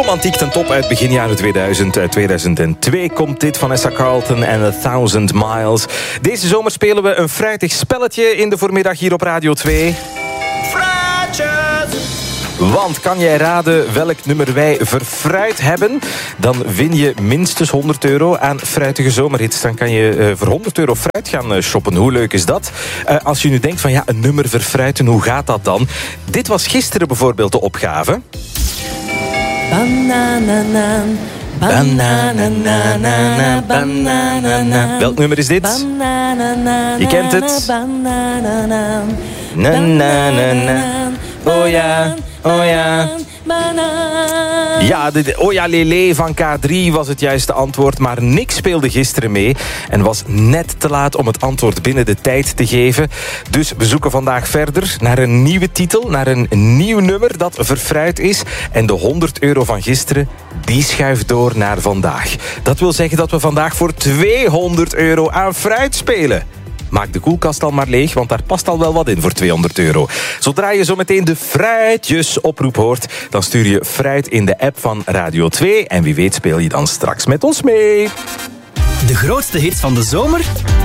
Romantiek ten top uit begin jaren 2000. Uit 2002 komt dit van Essa Carlton en 1000 Miles. Deze zomer spelen we een fruitig spelletje in de voormiddag hier op Radio 2. Fruitjes! Want kan jij raden welk nummer wij verfruit hebben? Dan win je minstens €100 aan fruitige zomerhits. Dan kan je voor €100 fruit gaan shoppen. Hoe leuk is dat? Als je nu denkt van ja, een nummer verfruiten, hoe gaat dat dan? Dit was gisteren bijvoorbeeld de opgave. Bananaan, bananana, bananana. Welk nummer is dit? Bananana, Je kent het. bananana, Na, na, na, na. Oh ja, oh ja. Ja, de Oh ja Lele van K3 was het juiste antwoord, maar niks speelde gisteren mee en was net te laat om het antwoord binnen de tijd te geven. Dus we zoeken vandaag verder naar een nieuwe titel, naar een nieuw nummer dat verfruit is. En de €100 van gisteren, die schuift door naar vandaag. Dat wil zeggen dat we vandaag voor €200 aan fruit spelen. Maak de koelkast al maar leeg, want daar past al wel wat in voor €200. Zodra je zo meteen de fruitjesoproep hoort, dan stuur je fruit in de app van Radio 2. En wie weet speel je dan straks met ons mee. De grootste hits van de zomer?